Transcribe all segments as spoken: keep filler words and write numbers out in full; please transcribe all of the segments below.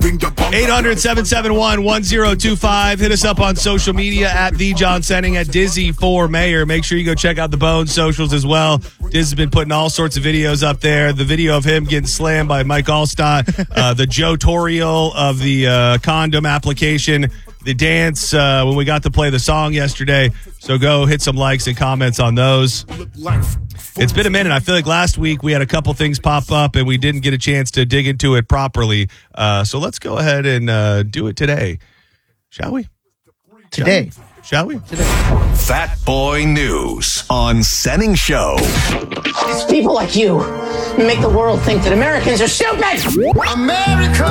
eight hundred, seven seven one, one zero two five. Hit us up on social media at The John Senning, at Dizzy for Mayor. Make sure you go check out the Bone socials as well. Diz has been putting all sorts of videos up there. The video of him getting slammed by Mike Allstott, uh, the Joe-torial of the uh, condom application, the dance uh, when we got to play the song yesterday. So go hit some likes and comments on those. It's been a minute. I feel like last week we had a couple things pop up and we didn't get a chance to dig into it properly. Uh, so let's go ahead and uh, do it today. Shall we? Today. Shall we? Today. Fat Boy News on Senning Show. It's people like you who make the world think that Americans are stupid. America.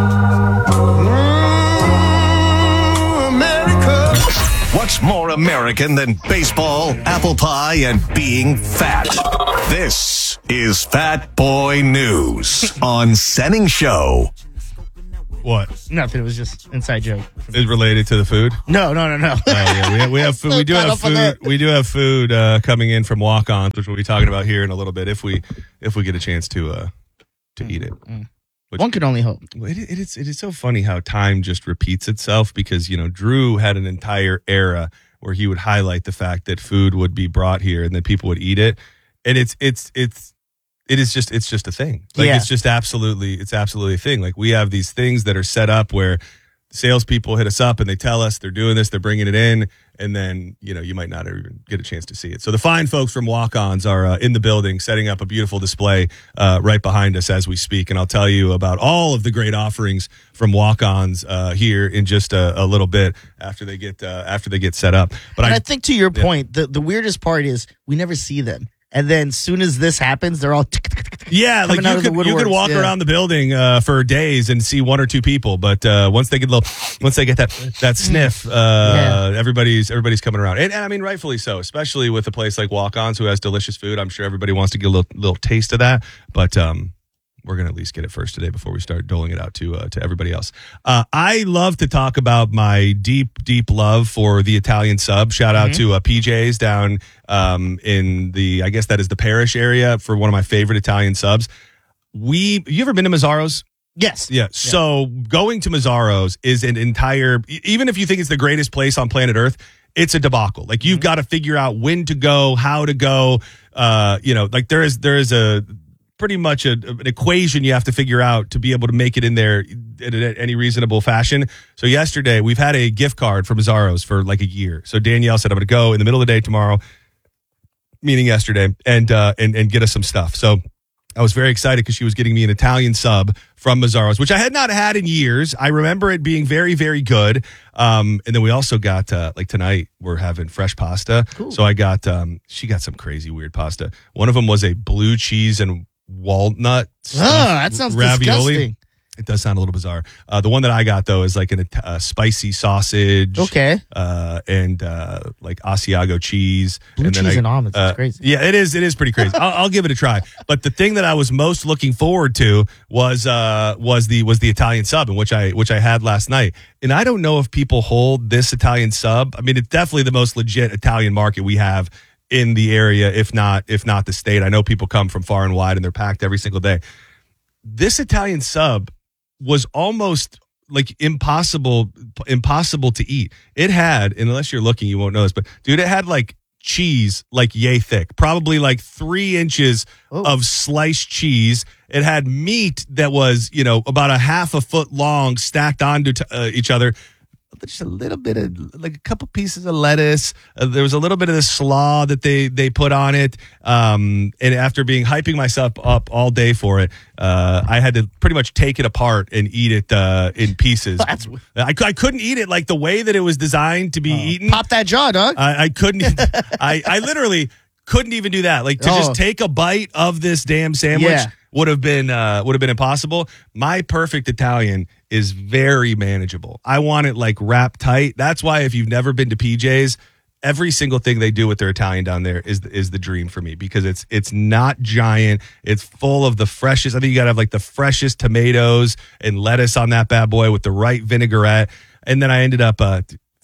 Mm, America. What's more American than baseball, apple pie, and being fat? This is Fat Boy News on Senning Show. What? Nothing. It was just inside joke. Is related to the food? No, no, no, no. Oh, yeah, we have, we have food. We do have food. We do have food uh, coming in from walk-ons, which we'll be talking about here in a little bit if we if we get a chance to uh, to eat it. Which, One can only hope. It, it is it is so funny how time just repeats itself because you know Drew had an entire era where he would highlight the fact that food would be brought here and that people would eat it, and it's it's it's. It is just, it's just a thing. Like, yeah. it's just absolutely, it's absolutely a thing. Like, we have these things that are set up where salespeople hit us up and they tell us they're doing this, they're bringing it in, and then, you know, you might not even get a chance to see it. So the fine folks from Walk-Ons are uh, in the building setting up a beautiful display uh, right behind us as we speak. And I'll tell you about all of the great offerings from Walk-Ons uh, here in just a, a little bit after they get, uh, after they get set up. But and I, I, I think to your yeah. point, the, the weirdest part is we never see them. And then soon as this happens, they're all yeah, like you could you could walk yeah. around the building uh, for days and see one or two people, but uh, once they get a little, once they get that that sniff, uh, yeah. everybody's everybody's coming around, and, and I mean rightfully so, especially with a place like Walk-Ons who has delicious food. I'm sure everybody wants to get a little little taste of that, but um, we're gonna at least get it first today before we start doling it out to uh, to everybody else. Uh, I love to talk about my deep deep love for the Italian sub. Shout out mm-hmm. to uh, P J's down. Um, in the, I guess that is the Parish area for one of my favorite Italian subs. We, you ever been to Mazzaro's? Yes. Yeah. yeah. So going to Mazzaro's is an entire, even if you think it's the greatest place on planet Earth, it's a debacle. Like you've mm-hmm. got to figure out when to go, how to go. Uh, you know, like there is, there is a pretty much a, an equation you have to figure out to be able to make it in there in any reasonable fashion. So yesterday we've had a gift card from Mazzaro's for like a year. So Danielle said, I'm going to go in the middle of the day tomorrow, meeting yesterday, and uh, and and get us some stuff. So I was very excited because she was getting me an Italian sub from Mazzaro's, which I had not had in years. I remember it being very, very good. Um, and then we also got, uh, like tonight, we're having fresh pasta. Cool. So I got, um, she got some crazy weird pasta. One of them was a blue cheese and walnut Oh, that sounds ravioli. disgusting. It does sound a little bizarre. Uh, the one that I got, though, is like a uh, spicy sausage. Okay. Uh, and uh, like Asiago cheese. Blue and cheese I, and almonds. Uh, That's crazy. Yeah, it is. It is pretty crazy. I'll, I'll give it a try. But the thing that I was most looking forward to was uh, was the was the Italian sub, in which I which I had last night. And I don't know if people hold this Italian sub. I mean, it's definitely the most legit Italian market we have in the area, if not if not the state. I know people come from far and wide, and they're packed every single day. This Italian sub was almost like impossible, impossible to eat. It had, and unless you're looking, you won't know this, but dude, it had like cheese, like yay thick, probably like three inches oh. of sliced cheese. It had meat that was, you know, about a half a foot long, stacked onto t- uh, each other. Just a little bit of, like a couple pieces of lettuce. Uh, there was a little bit of the slaw that they they put on it. Um, and after being hyping myself up all day for it, uh, I had to pretty much take it apart and eat it uh, in pieces. That's, I, I couldn't eat it like the way that it was designed to be uh, eaten. Pop that jaw, dog. I, I couldn't. I, I literally couldn't even do that. Like to oh. just take a bite of this damn sandwich. Yeah. Would have been uh, would have been impossible. My perfect Italian is very manageable. I want it like wrapped tight. That's why if you've never been to P J's, every single thing they do with their Italian down there is is the dream for me because it's it's not giant. It's full of the freshest. I think you got to have like the freshest tomatoes and lettuce on that bad boy with the right vinaigrette. And then I ended up uh,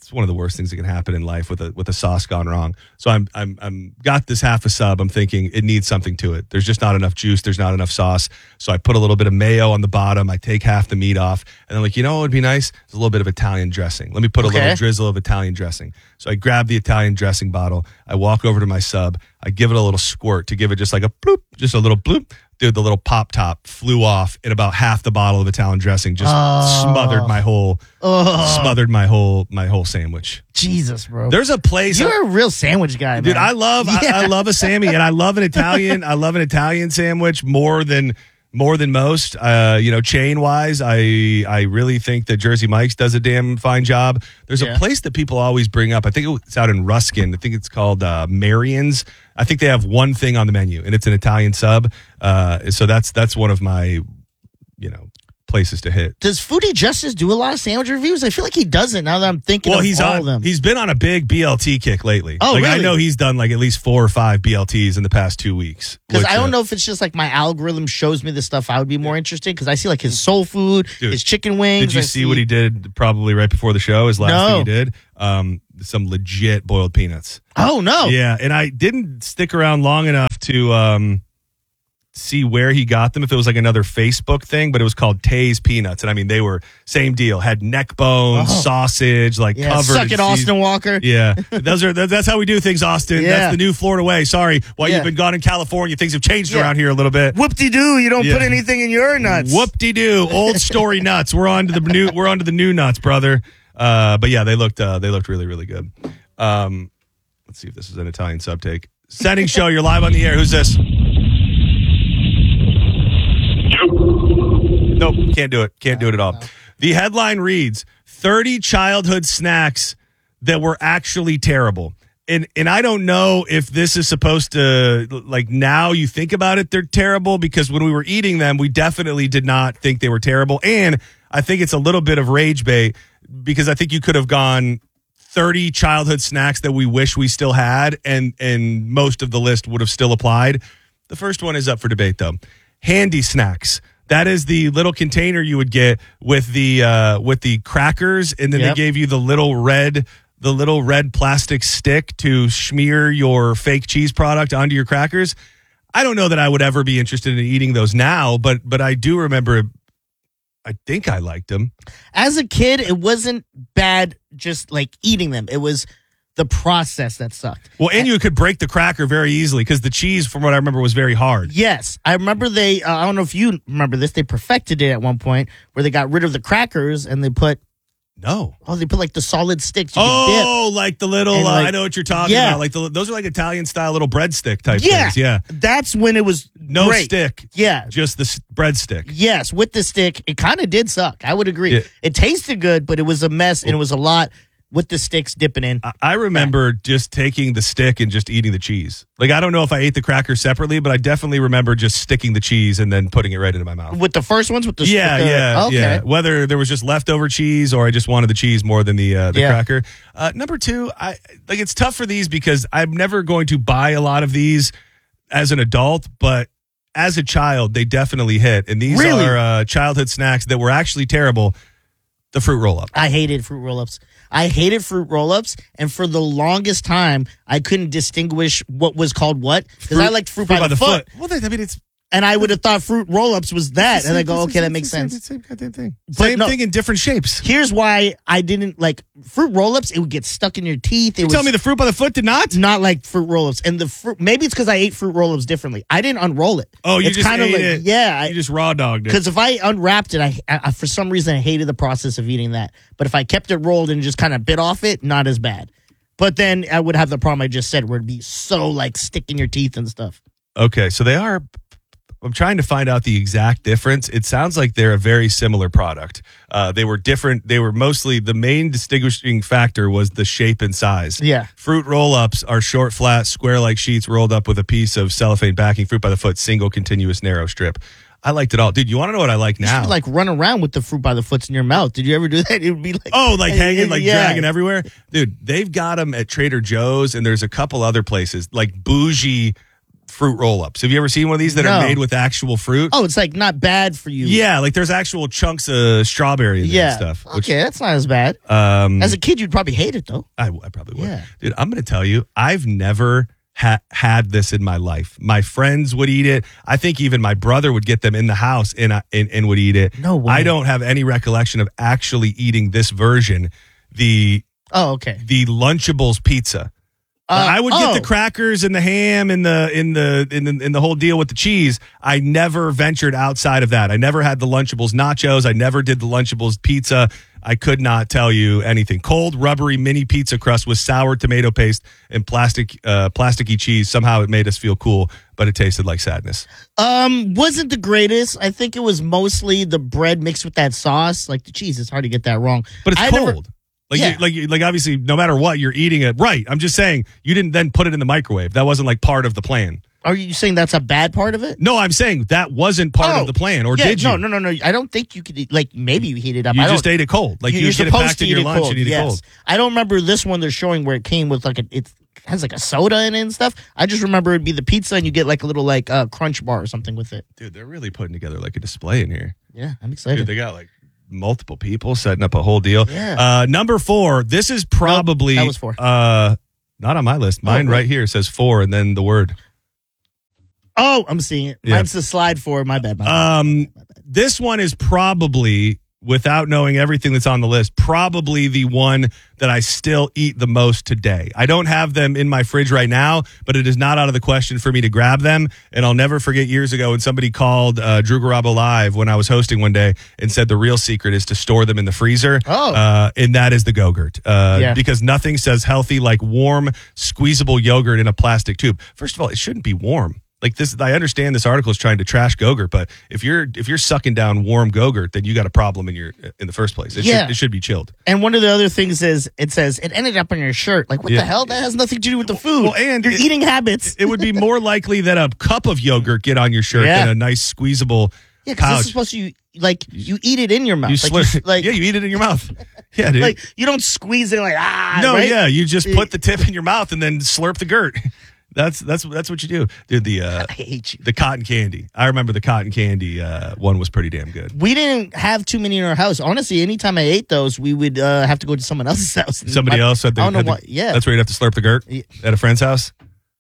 it's one of the worst things that can happen in life with a with a sauce gone wrong. So I'm I'm I'm got this half a sub. I'm thinking it needs something to it. There's just not enough juice. There's not enough sauce. So I put a little bit of mayo on the bottom. I take half the meat off, and I'm like, you know what would be nice? It's a little bit of Italian dressing. Let me put a Okay. little drizzle of Italian dressing. So I grab the Italian dressing bottle. I walk over to my sub. I give it a little squirt to give it just like a bloop, just a little bloop. Dude, the little pop top flew off in about half the bottle of Italian dressing. Just Oh. smothered my whole, Oh, smothered my whole, my whole sandwich. Jesus, bro. There's a place, You're a real sandwich guy, man. dude. I love, Yeah. I, I love a Sammy, and I love an Italian. I love an Italian sandwich more than more than most. Uh, you know, chain wise, I I really think that Jersey Mike's does a damn fine job. There's Yeah. a place that people always bring up. I think it's out in Ruskin. I think it's called uh, Marion's. I think they have one thing on the menu, and it's an Italian sub. Uh, so that's that's one of my, you know, places to hit. Does Foodie Justice do a lot of sandwich reviews? I feel like he doesn't now that I'm thinking Well, of he's all on. of them. He's been on a big B L T kick lately. Oh, like, I really? know he's done like at least four or five B L Ts in the past two weeks. Because which, I don't uh, know if it's just like my algorithm shows me the stuff I would be more interested. Because I see like his soul food, Dude, his chicken wings. Did you I see what he did probably right before the show? His last No. thing he did? Um, some legit boiled peanuts. Oh no! Yeah, and I didn't stick around long enough to um, see where he got them, if it was like another Facebook thing, but it was called Tay's Peanuts. And I mean, they were same deal. Had neck bones, Oh. sausage, like Yeah, covered. suck in it, Austin season- Walker. Yeah, those are that- that's how we do things, Austin. Yeah. That's the new Florida way. Sorry, while Yeah. you've been gone in California, things have changed Yeah. around here a little bit. Whoop-de-doo, you don't Yeah. put anything in your nuts. Whoop-de-doo, old story nuts. We're on to the new. We're on to the new nuts, brother. Uh, but yeah, they looked. Uh, they looked really, really good. Um, let's see if this is an Italian subtake. Sending show. You're live on the air. Who's this? Nope, can't do it. Can't do it at all. The headline reads thirty childhood snacks that were actually terrible. And and I don't know if this is supposed to, like, now you think about it, they're terrible, because when we were eating them, we definitely did not think they were terrible. And I think it's a little bit of rage bait, because I think you could have gone thirty childhood snacks that we wish we still had, and and most of the list would have still applied. The first one is up for debate, though. Handy snacks. That is the little container you would get with the uh, with the crackers, and then Yep. they gave you the little red the little red plastic stick to smear your fake cheese product onto your crackers. I don't know that I would ever be interested in eating those now, but but I do remember. I think I liked them. As a kid, it wasn't bad just like eating them. It was the process that sucked. Well, and you could break the cracker very easily, because the cheese, from what I remember, was very hard. Yes, I remember they, uh, I don't know if you remember this, they perfected it at one point where they got rid of the crackers and they put, No. oh, they put like the solid sticks you could Oh, like the little, And, uh, like- I know what you're talking Yeah. about. Like the, those are like Italian style little breadstick type dip. Yeah. things. Yeah. That's when it was No great. stick. Yeah. Just the s- breadstick. Yes, with the stick, it kind of did suck. I would agree. Yeah. It tasted good, but it was a mess and it was a lot with the sticks dipping in. I, I remember just taking the stick and just eating the cheese. Like, I don't know if I ate the cracker separately, but I definitely remember just sticking the cheese and then putting it right into my mouth. With the first ones, with the Yeah, with the- yeah, okay. yeah. Whether there was just leftover cheese or I just wanted the cheese more than the uh, the Yeah. cracker. Uh, number two, I like it's tough for these because I'm never going to buy a lot of these as an adult, but as a child, they definitely hit. And these Really? are uh, childhood snacks that were actually terrible. The fruit roll up. I hated fruit roll-ups. I hated fruit roll-ups, and for the longest time, I couldn't distinguish what was called what because I liked fruit, by, the, foot. Well, I mean, it's And I would have thought fruit roll-ups was that, and I go, okay, that makes sense. Same goddamn thing. But Same no. thing in different shapes. Here's why I didn't like fruit roll-ups. It would get stuck in your teeth. It You was tell me the fruit by the foot did not? not like fruit roll-ups, and the fruit. Maybe it's because I ate fruit roll-ups differently. I didn't unroll it. Oh, you it's just kinda ate like, it. Yeah, You just raw dogged it. because if I unwrapped it, I, I for some reason I hated the process of eating that. But if I kept it rolled and just kind of bit off it, not as bad. But then I would have the problem I just said, where it'd be so like stick in your teeth and stuff. Okay, so they are. I'm trying to find out the exact difference. It sounds like they're a very similar product. Uh, they were different. They were mostly the main distinguishing factor was the shape and size. Yeah. Fruit roll-ups are short, flat, square-like sheets rolled up with a piece of cellophane backing. Fruit by the foot, single, continuous, narrow strip. I liked it all, dude. You want to know what I like You now? should, like run around with the fruit by the foots in your mouth. Did you ever do that? It would be like Oh, like hanging, like Yeah. dragging everywhere? Dude, they've got them at Trader Joe's, and there's a couple other places, like bougie fruit roll-ups. Have you ever seen one of these that No. are made with actual fruit? Oh, it's like not bad for you. Yeah, like there's actual chunks of strawberry in there Yeah. and stuff. Which, Okay, that's not as bad. um, As a kid, you'd probably hate it though. I, I probably would. Yeah. Dude, I'm going to tell you, I've never ha- had this in my life. My friends would eat it. I think even my brother would get them in the house and, I- and, and would eat it. No way. I don't have any recollection of actually eating this version, the Oh, okay. the Lunchables pizza. Uh, I would get oh. the crackers and the ham and the in the in the in the whole deal with the cheese. I never ventured outside of that. I never had the Lunchables nachos. I never did the Lunchables pizza. I could not tell you anything. Cold, rubbery mini pizza crust with sour tomato paste and plastic uh, plasticky cheese. Somehow it made us feel cool, but it tasted like sadness. Um, wasn't the greatest. I think it was mostly the bread mixed with that sauce. Like the cheese, it's hard to get that wrong. But it's I cold. never- Like, Yeah. you, like, you- like, obviously, no matter what, you're eating it. Right. I'm just saying, you didn't then put it in the microwave. That wasn't like part of the plan. Are you saying that's a bad part of it? No, I'm saying that wasn't part Oh, of the plan. Or yeah, did you? No, no, no, no. I don't think you could eat, like maybe you heat it up. You I just don't, ate it cold. Like, you- you you're get it supposed back to in eat your it lunch cold. and eat yes. it cold. I don't remember this one they're showing where it came with like a it has like a soda in it and stuff. I just remember it'd be the pizza and you get like a little like uh, crunch bar or something with it. Dude, they're really putting together like a display in here. Yeah, I'm excited. Dude, they got like multiple people setting up a whole deal. Yeah. Uh, number four, this is probably. that was four. Uh, not on my list. Mine Oh, right here says four and then the word. Oh, I'm seeing it. Yeah. Mine's the slide for my bad. My bad. Um, this one is probably, without knowing everything that's on the list, probably the one that I still eat the most today. I don't have them in my fridge right now, but it is not out of the question for me to grab them. And I'll never forget years ago when somebody called uh, Drew Garabo Live when I was hosting one day and said the real secret is to store them in the freezer. Oh. Uh, and that is the Go-Gurt. Uh, Yeah. Because nothing says healthy like warm, squeezable yogurt in a plastic tube. First of all, it shouldn't be warm. Like this, I understand this article is trying to trash Go-Gurt, but if you're if you're sucking down warm Go-Gurt, then you got a problem in your in the first place. It, Yeah. should, it should be chilled. And one of the other things is it says it ended up on your shirt. Like what Yeah. the hell? That has nothing to do with the food. Well, and your it- eating habits. It would be more likely that a cup of yogurt get on your shirt Yeah. than a nice squeezable yeah, because this pouch. is supposed to you like you eat it in your mouth. You like, slurp, you, like, yeah, you eat it in your mouth. Yeah, dude. like you don't squeeze it like ah. no, right? yeah, you just put the tip in your mouth and then slurp the gurt. That's that's that's what you do, dude. The uh, I hate you. the cotton candy. I remember the cotton candy uh, one was pretty damn good. We didn't have too many in our house. Honestly, anytime I ate those, we would uh, have to go to someone else's house. Somebody My- else had the, I don't know had the- what. Yeah, That's where you'd have to slurp the gurt Yeah. at a friend's house.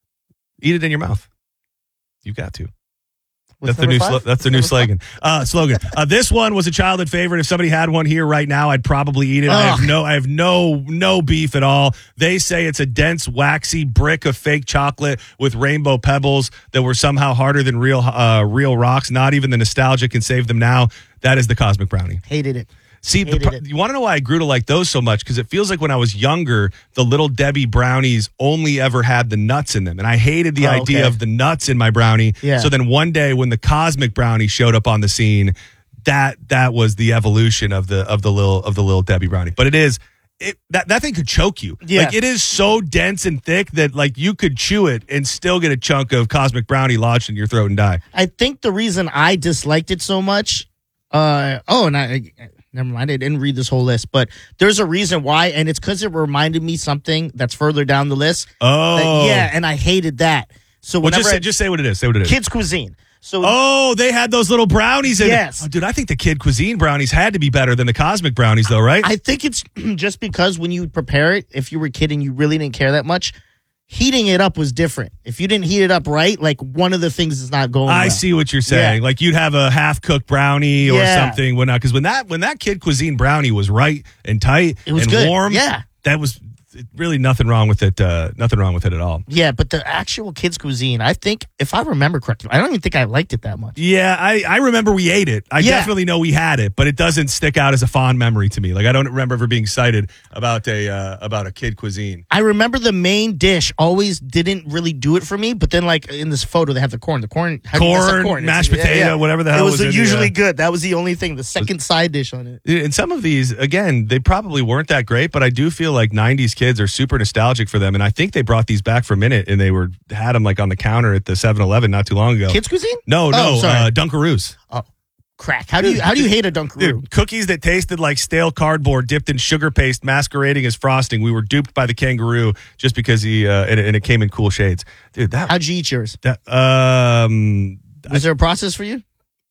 Eat it in your mouth. You got to. What's That's the new. number Slo- five? that's the new What's number slogan. Uh, slogan. Uh, this one was a childhood favorite. If somebody had one here right now, I'd probably eat it. I have Ugh. no. I have no no beef at all. They say it's a dense, waxy brick of fake chocolate with rainbow pebbles that were somehow harder than real uh, real rocks. Not even the nostalgia can save them now. That is the Cosmic Brownie. Hated it. See, the, Hated pro- it. you want to know why I grew to like those so much? Because it feels like when I was younger, the Little Debbie brownies only ever had the nuts in them. And I hated the Oh, idea okay. of the nuts in my brownie. Yeah. So then one day when the Cosmic Brownie showed up on the scene, that that was the evolution of the of the little of the Little Debbie brownie. But it is it that, that thing could choke you. Yeah. Like it is so dense and thick that like you could chew it and still get a chunk of Cosmic Brownie lodged in your throat and die. I think the reason I disliked it so much. Uh oh, and I. I Never mind. I didn't read this whole list, but there's a reason why, and it's because it reminded me something that's further down the list. Oh. That- yeah, and I hated that. So Well, whenever just say, I- just say what it is. Say what it is. kids cuisine. So Oh, they had those little brownies in Yes. it. Oh, dude, I think the Kid Cuisine brownies had to be better than the Cosmic brownies, though, right? I think it's just because when you prepare it, if you were a kid and you really didn't care that much, heating it up was different. If you didn't heat it up right, like one of the things is not going. I well. see what you're saying. Yeah. Like you'd have a half cooked brownie or Yeah. something, when because when that when that Kid Cuisine brownie was right and tight It was and good. warm, Yeah. that was really nothing wrong with it. Uh, nothing wrong with it at all. Yeah, but the actual kids cuisine, I think, if I remember correctly, I don't even think I liked it that much. Yeah, I, I remember we ate it. I Yeah. definitely know we had it, but it doesn't stick out as a fond memory to me. Like I don't remember ever being excited about a uh, about a Kid Cuisine. I remember the main dish always didn't really do it for me, but then like in this photo they have the corn, the corn, how do you- that's the Corn, It's- mashed potato, whatever the hell It was, was in the, usually uh, good. That was the only thing. The second side dish on it. And some of these, again, they probably weren't that great, but I do feel like nineties kids are super nostalgic for them. And I think they brought these back for a minute and they were had them like on the counter at the seven eleven not too long ago. Kids cuisine? No, no, Oh, sorry. uh, Dunkaroos. Oh. Crack. How do you how do you hate a Dunkaroo? Dude, cookies that tasted like stale cardboard dipped in sugar paste masquerading as frosting. We were duped by the kangaroo just because he uh, and, it, and it came in cool shades. Dude, that How'd you eat yours? that um Was there a process for you?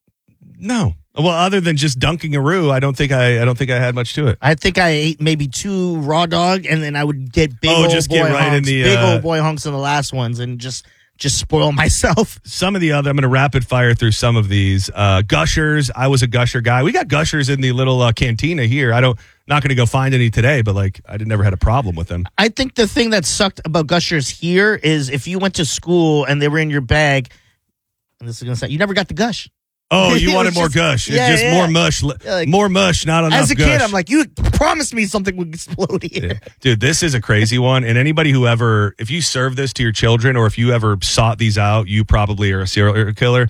no. Well, other than just dunking a roux, I don't think I I don't think I had much to it. I think I ate maybe two raw dog, and then I would get big Oh, old just boy get right in hunks, the, big uh, old boy hunks in the last ones, and just just spoil myself. Some of the other, I'm going to rapid fire through some of these. Uh, Gushers, I was a Gusher guy. We got Gushers in the little uh, cantina here. I don't, not going to go find any today, but like I did never had a problem with them. I think the thing that sucked about Gushers here is if you went to school and they were in your bag, and this is going to say, you never got the gush. Oh, you It wanted was more just- gush. yeah, It's just yeah. more mush. like- more mush, not enough As a gush. kid, I'm like, you promised me something would explode here. Yeah. Dude, this is a crazy one. And anybody who ever, if you serve this to your children or if you ever sought these out, you probably are a serial killer.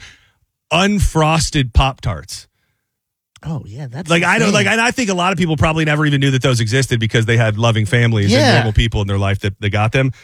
Unfrosted Pop-Tarts. Oh yeah, that's Like I don't insane. like, and I think a lot of people probably never even knew that those existed because they had loving families Yeah. and normal people in their life that they got them.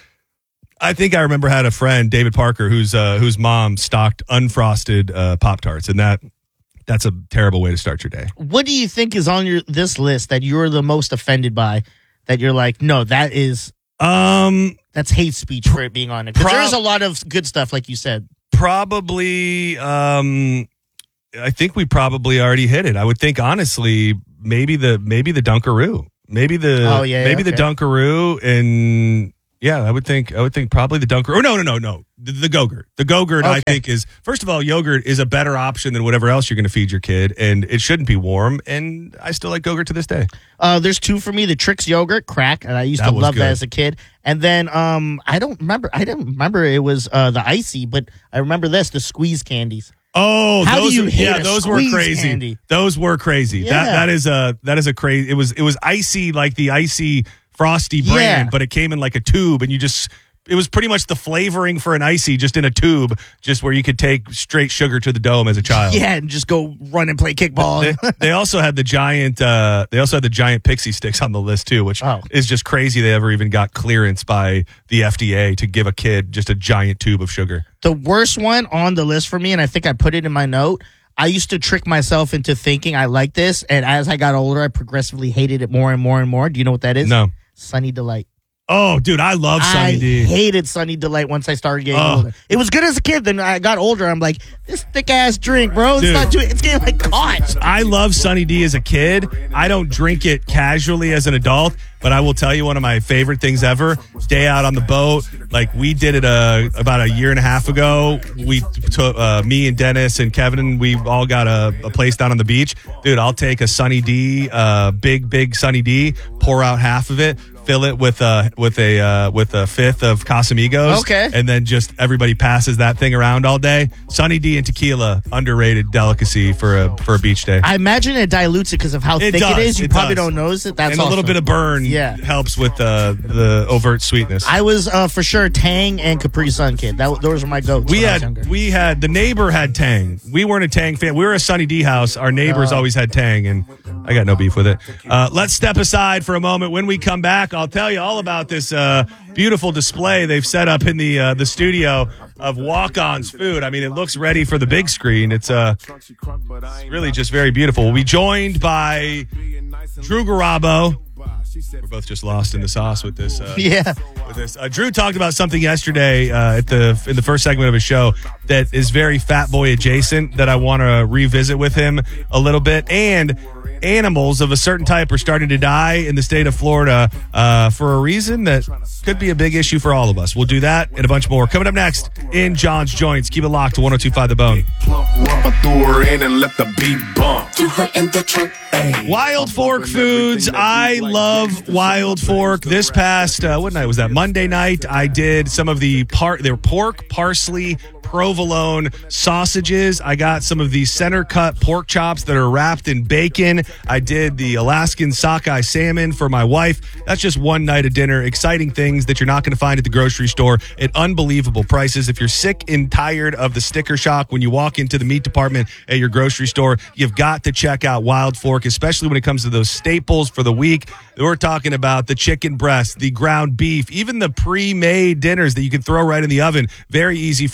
I think I remember had a friend, David Parker, whose uh, whose mom stocked unfrosted uh, Pop-Tarts, and that that's a terrible way to start your day. What do you think is on your this list that you're the most offended by? That you're like, no, that is Um, that's hate speech for it being on it. Because Prob- there's a lot of good stuff, like you said. probably. Um, I think we probably already hit it. I would think honestly, maybe the maybe the Dunkaroo, maybe the Oh, yeah, maybe the okay. Dunkaroo, and yeah, I would think I would think probably the Dunkaroo. No, no, no, no, the, the Go-Gurt. The Go-Gurt, I Okay. think is first of all, yogurt is a better option than whatever else you're going to feed your kid, and it shouldn't be warm. And I still like Go-Gurt to this day. Uh, there's two for me: the Trix yogurt, crack, and I used That to was love good. that as a kid. And then um, I don't remember. I didn't remember it was uh, the icy, but I remember this: the squeeze candies. Oh, How do those you are, hate yeah, a those were squeeze crazy. candy? Those were crazy. That Yeah. that is a that is a crazy. It was it was icy like the icy frosty brand, Yeah. but it came in like a tube, and you just it was pretty much the flavoring for an icy, just in a tube, just where you could take straight sugar to the dome as a child. Yeah, and just go run and play kickball. They, they also had the giant. Uh, they also had the giant pixie sticks on the list too, which Oh. is just crazy. They ever even got clearance by the F D A to give a kid just a giant tube of sugar. The worst one on the list for me, and I think I put it in my note. I used to trick myself into thinking I liked this, and as I got older, I progressively hated it more and more and more. Do you know what that is? No. Sunny Delight. Oh, dude, I love Sunny I D. hated Sunny Delight once I started getting Oh. older. It was good as a kid. Then I got older. I'm like, this thick ass drink, bro. It's Dude. not doing. It's getting like caught. I love Sunny D as a kid. I don't drink it casually as an adult, but I will tell you one of my favorite things ever. Day out on the boat, like we did it uh, about a year and a half ago. We took uh, me and Dennis and Kevin. We all got a, a place down on the beach. Dude, I'll take a Sunny D, uh, big big Sunny D, pour out half of it. Fill it with a with a uh, with a fifth of Casamigos, Okay. and then just everybody passes that thing around all day. Sunny D and tequila, underrated delicacy for a for a beach day. I imagine it dilutes it because of how It thick does, it is. You it probably does. don't notice it. That's and a little awesome. bit of burn Yeah. helps with uh, the overt sweetness. I was uh, for sure Tang and Capri Sun kid. That those were my goats. we when I was had younger. we had the neighbor had Tang. We weren't a Tang fan. We were a Sunny D house. Our neighbors Uh. always had Tang, and I got no beef with it. Uh, let's step aside for a moment. When we come back, I'll tell you all about this uh, beautiful display they've set up in the uh, the studio of Walk-On's food. I mean, it looks ready for the big screen. It's uh, really just very beautiful. We'll be joined by Drew Garabo. We're both just lost in the sauce with this. Uh, yeah. with this. Uh, Drew talked about something yesterday uh, at the in the first segment of his show that is very Fat Boy adjacent that I want to revisit with him a little bit. And animals of a certain type are starting to die in the state of Florida uh, for a reason that could be a big issue for all of us. We'll do that and a bunch more coming up next in John's Joints. Keep it locked to one oh two point five The Bone. Plump rump, I threw her in and let the beat bump. Threw her in the trunk. Ay. Wild Fork Foods. I love Wild Fork. This past uh, what night was that? Monday night. I did some of the par- their pork, parsley, provolone sausages. I got some of the center cut pork chops that are wrapped in bacon. I did the Alaskan sockeye salmon for my wife. That's just one night of dinner. Exciting things that you're not going to find at the grocery store at unbelievable prices. If you're sick and tired of the sticker shock when you walk into the meat department at your grocery store, you've got to check out Wild Fork, especially when it comes to those staples for the week. We're talking about the chicken breast, the ground beef, even the pre-made dinners that you can throw right in the oven. Very easy for a weeknight.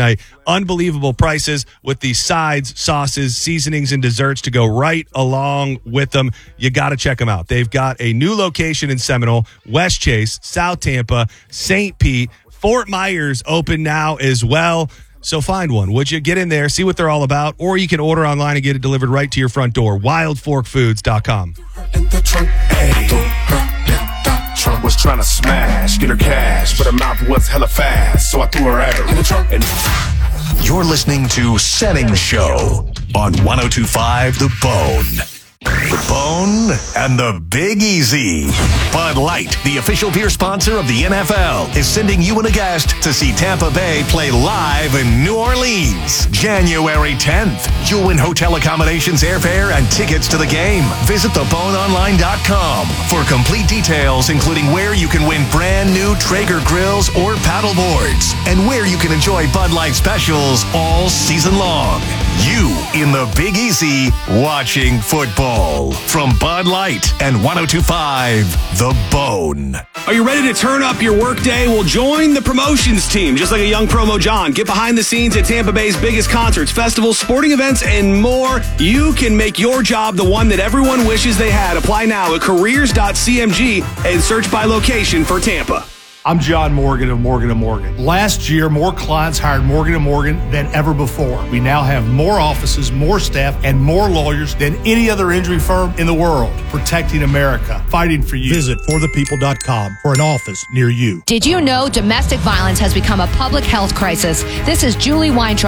night. Unbelievable prices with the sides, sauces, seasonings, and desserts to go right along with them. You got to check them out. They've got a new location in Seminole, West Chase, South Tampa, Saint Pete, Fort Myers open now as well. So find one. Would you get in there, see what they're all about, or you can order online and get it delivered right to your front door. wild fork foods dot com. In the trunk, ayy. Trunk was trying to smash, get her cash, but her mouth was hella fast, so I threw her at her in the trunk. And You're listening to Setting Show on one oh two point five The Bone. The Bone and the Big Easy. Bud Light, the official beer sponsor of the N F L, is sending you and a guest to see Tampa Bay play live in New Orleans, January tenth. You'll win hotel accommodations, airfare, and tickets to the game. Visit the bone online dot com for complete details, including where you can win brand new Traeger grills or paddle boards, and where you can enjoy Bud Light specials all season long. You in the Big Easy watching football. From Bud Light and one oh two point five The Bone. Are you ready to turn up your workday? Well, join the promotions team, just like a young promo John. Get behind the scenes at Tampa Bay's biggest concerts, festivals, sporting events, and more. You can make your job the one that everyone wishes they had. Apply now at careers dot c m g and search by location for Tampa. I'm John Morgan of Morgan and Morgan. Last year, more clients hired Morgan and Morgan than ever before. We now have more offices, more staff, and more lawyers than any other injury firm in the world. Protecting America, fighting for you. Visit for the people dot com for an office near you. Did you know domestic violence has become a public health crisis? This is Julie Weintraub.